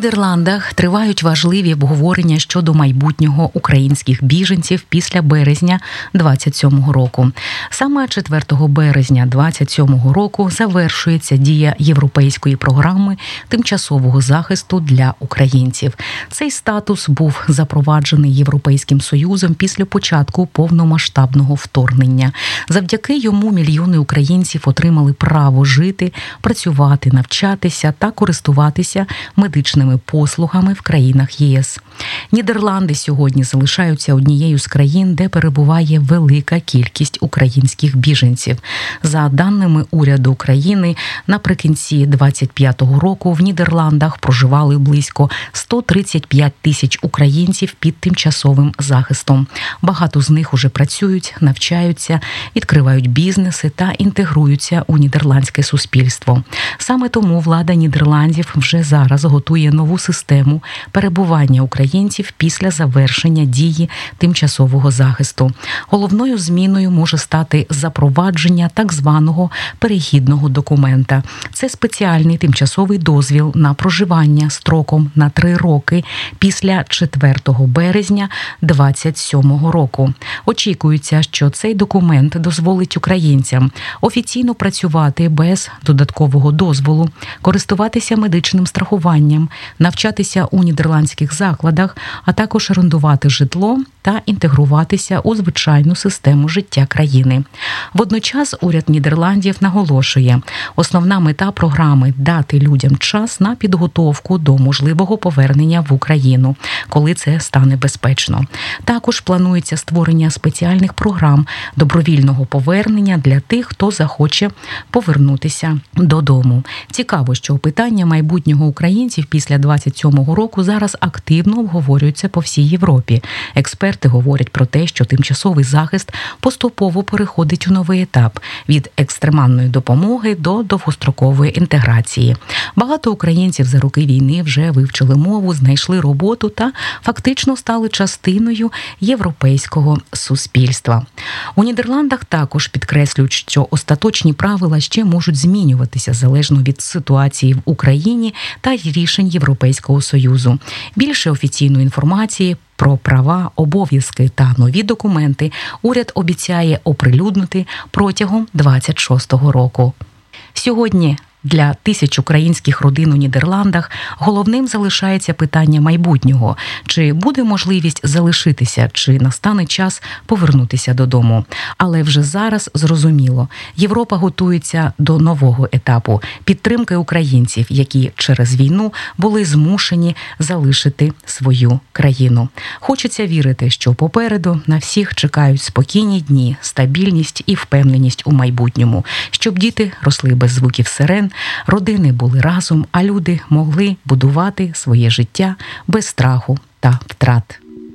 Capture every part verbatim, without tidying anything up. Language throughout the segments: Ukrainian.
Нідерландах тривають важливі обговорення щодо майбутнього українських біженців після березня двадцять сьомого року. Саме четвертого березня двадцять сьомого року завершується дія європейської програми тимчасового захисту для українців. Цей статус був запроваджений Європейським Союзом після початку повномасштабного вторгнення. Завдяки йому мільйони українців отримали право жити, працювати, навчатися та користуватися медичними послугами в країнах ЄС. Нідерланди сьогодні залишаються однією з країн, де перебуває велика кількість українських біженців. За даними уряду України, наприкінці двадцять п'ятого року в Нідерландах проживали близько сто тридцять п'ять тисяч українців під тимчасовим захистом. Багато з них уже працюють, навчаються, відкривають бізнеси та інтегруються у нідерландське суспільство. Саме тому влада Нідерландів вже зараз готує нову систему перебування українців після завершення дії тимчасового захисту. Головною зміною може стати запровадження так званого перехідного документа. Це спеціальний тимчасовий дозвіл на проживання строком на три роки після четвертого березня двадцять сьомого року. Очікується, що цей документ дозволить українцям офіційно працювати без додаткового дозволу, користуватися медичним страхуванням, навчатися у нідерландських закладах, а також орендувати житло та інтегруватися у звичайну систему життя країни. Водночас уряд Нідерландів наголошує, основна мета програми – дати людям час на підготовку до можливого повернення в Україну, коли це стане безпечно. Також планується створення спеціальних програм добровільного повернення для тих, хто захоче повернутися додому. Цікаво, що питання майбутнього українців після двадцять сьомого року зараз активно обговорюється по всій Європі. Експерти говорять про те, що тимчасовий захист поступово переходить у новий етап – від екстремальної допомоги до довгострокової інтеграції. Багато українців за роки війни вже вивчили мову, знайшли роботу та фактично стали частиною європейського суспільства. У Нідерландах також підкреслюють, що остаточні правила ще можуть змінюватися залежно від ситуації в Україні та рішень Європейського Союзу. Більше офіційної інформації про права, обов'язки та нові документи уряд обіцяє оприлюднити протягом двадцять шостого року. Сьогодні для тисяч українських родин у Нідерландах головним залишається питання майбутнього. Чи буде можливість залишитися, чи настане час повернутися додому. Але вже зараз зрозуміло, Європа готується до нового етапу – підтримки українців, які через війну були змушені залишити свою країну. Хочеться вірити, що попереду на всіх чекають спокійні дні, стабільність і впевненість у майбутньому, щоб діти росли без звуків сирен, родини були разом, а люди могли будувати своє життя без страху та втрат.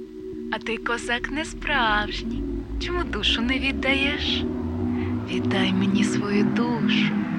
А ти, козак, не справжній. Чому душу не віддаєш? Віддай мені свою душу.